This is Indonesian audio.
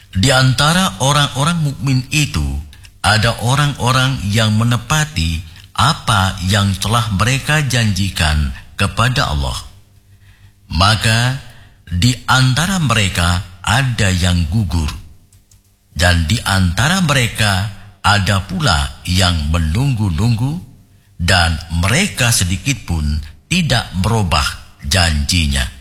Di antara orang-orang mukmin itu ada orang-orang yang menepati apa yang telah mereka janjikan kepada Allah. Maka di antara mereka ada yang gugur, dan di antara mereka ada pula yang menunggu-nunggu, dan mereka sedikit pun tidak merubah janjinya.